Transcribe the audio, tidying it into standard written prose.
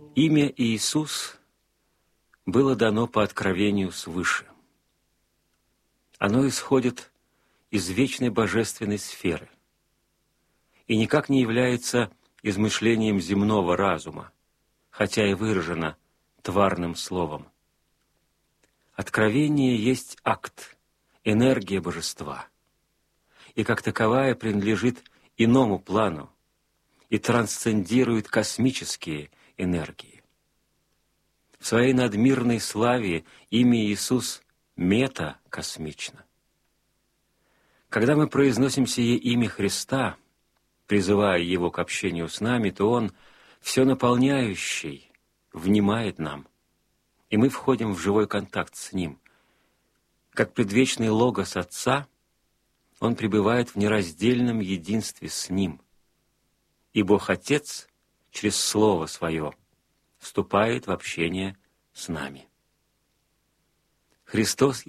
Имя Иисус было дано по откровению свыше. Оно исходит из вечной божественной сферы и никак не является измышлением земного разума, хотя и выражено тварным словом. Откровение есть акт, энергия божества, и как таковая принадлежит иному плану и трансцендирует космические энергии. В своей надмирной славе имя Иисус метакосмично. Когда мы произносим сие имя Христа, призывая Его к общению с нами, то Он, все наполняющий, внимает нам, и мы входим в живой контакт с Ним. Как предвечный Логос Отца, Он пребывает в нераздельном единстве с Ним, и Бог Отец через Слово Свое вступает в общение с нами. Христос